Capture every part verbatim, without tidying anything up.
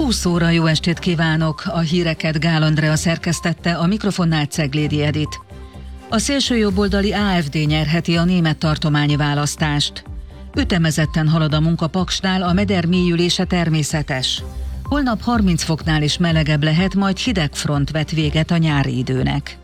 húsz óra, jó estét kívánok! A híreket Gál Andrea szerkesztette, a mikrofonnál Ceglédi Edit. A szélsőjobboldali á ef dé nyerheti a német tartományi választást. Ütemezetten halad a munka Paksnál, a meder mélyülése természetes. Holnap harminc foknál is melegebb lehet, majd hideg front vet véget a nyári időnek.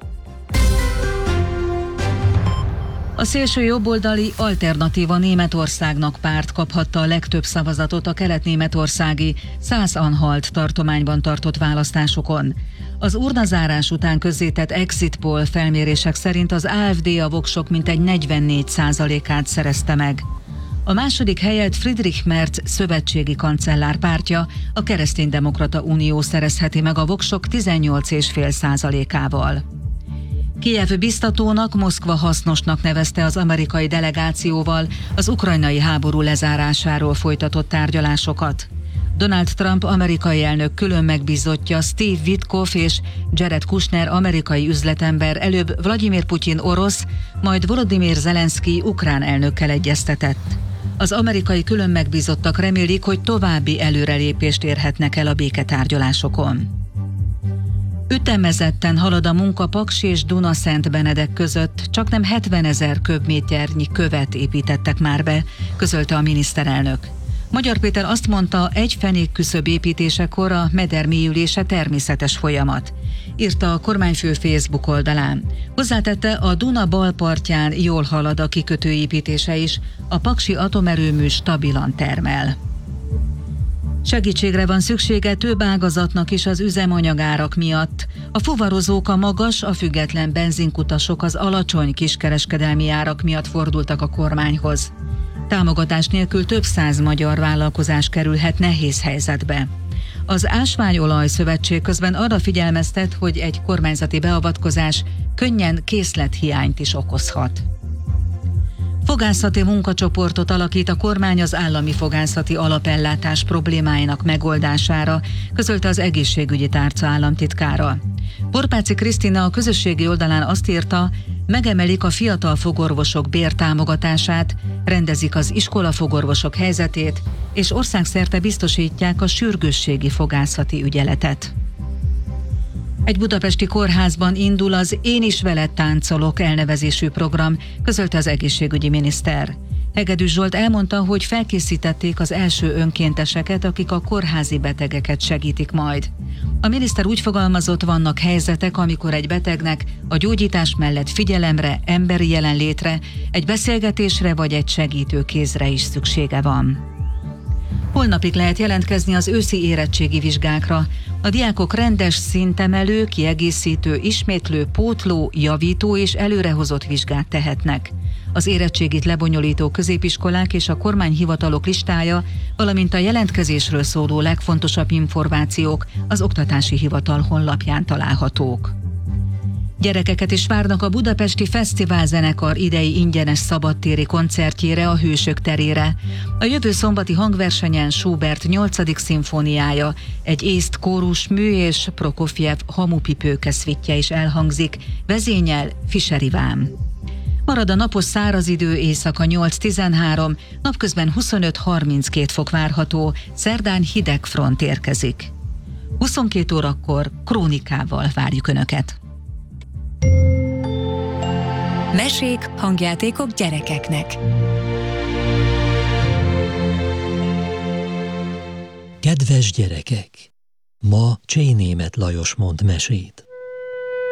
A szélsőjobboldali Alternatíva Németországnak párt kaphatta a legtöbb szavazatot a kelet-németországi Szász-Anhalt tartományban tartott választásokon. Az urnazárás után közzétett exit poll felmérések szerint az á ef dé a voksok mintegy negyvennégy százalékát szerezte meg. A második helyet Friedrich Merz szövetségi kancellár pártja, a Kereszténydemokrata Unió szerezheti meg a voksok tizennyolc egész öt százalékával. Kijev biztatónak, Moszkva hasznosnak nevezte az amerikai delegációval az ukrajnai háború lezárásáról folytatott tárgyalásokat. Donald Trump amerikai elnök külön megbízottja Steve Witkoff és Jared Kushner amerikai üzletember előbb Vladimir Putyin orosz, majd Volodymyr Zelenszky ukrán elnökkel egyeztetett. Az amerikai külön megbízottak remélik, hogy további előrelépést érhetnek el a béketárgyalásokon. Ütemezetten halad a munka Paks és Duna-Szent-Benedek között, csaknem hetvenezer köbméternyi követ építettek már be, közölte a miniszterelnök. Magyar Péter azt mondta, egy fenék küszöb építésekor a meder mélyülése természetes folyamat, írta a kormányfő Facebook oldalán. Hozzátette, a Duna bal partján jól halad a kikötő építése is, a paksi atomerőmű stabilan termel. Segítségre van szüksége több ágazatnak is az üzemanyagárak miatt. A fuvarozók, a magas, a független benzinkutasok az alacsony kiskereskedelmi árak miatt fordultak a kormányhoz. Támogatás nélkül több száz magyar vállalkozás kerülhet nehéz helyzetbe. Az Ásványolaj Szövetség közben arra figyelmeztet, hogy egy kormányzati beavatkozás könnyen készlethiányt is okozhat. Fogászati munkacsoportot alakít a kormány az állami fogászati alapellátás problémáinak megoldására, közölte az egészségügyi tárca államtitkára. Porpáci Krisztina a közösségi oldalán azt írta, megemelik a fiatal fogorvosok bértámogatását, rendezik az iskolafogorvosok helyzetét, és országszerte biztosítják a sürgősségi fogászati ügyeletet. Egy budapesti kórházban indul az Én is veled táncolok elnevezésű program, közölte az egészségügyi miniszter. Hegedűs Zsolt elmondta, hogy felkészítették az első önkénteseket, akik a kórházi betegeket segítik majd. A miniszter úgy fogalmazott, vannak helyzetek, amikor egy betegnek a gyógyítás mellett figyelemre, emberi jelenlétre, egy beszélgetésre vagy egy segítő kézre is szüksége van. Holnapig lehet jelentkezni az őszi érettségi vizsgákra. A diákok rendes szintemelő, kiegészítő, ismétlő, pótló, javító és előrehozott vizsgát tehetnek. Az érettségit lebonyolító középiskolák és a kormányhivatalok listája, valamint a jelentkezésről szóló legfontosabb információk az Oktatási Hivatal honlapján találhatók. Gyerekeket is várnak a Budapesti Fesztiválzenekar idei ingyenes szabadtéri koncertjére, a Hősök terére. A jövő szombati hangversenyen Schubert nyolcadik szimfóniája, egy észt kórusmű és Prokofjev hamupipőke szvittje is elhangzik, vezényel Fischer Iván. Marad a napos száraz idő, éjszaka nyolc tizenhárom, napközben huszonöt harminckét fok várható, szerdán hideg front érkezik. huszonkét órakor krónikával várjuk Önöket. Mesék, hangjátékok gyerekeknek. Kedves gyerekek! Ma Csé Németh Lajos mond mesét.